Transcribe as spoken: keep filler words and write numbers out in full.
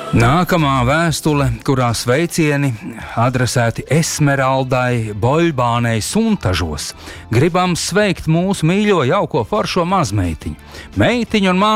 Nākamā vēstule, kurā sveicieni adresēti Esmeraldai Boļbānei Suntažos. Gribam sveikt mūsu mīļo jauko foršo mazmeitiņu. Meitiņu un